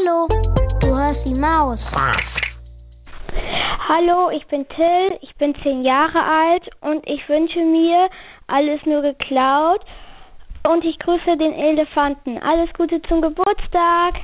Hallo, du hörst die Maus. Hallo, ich bin Till, ich bin 10 Jahre alt und ich wünsche mir alles nur geklaut und ich grüße den Elefanten. Alles Gute zum Geburtstag.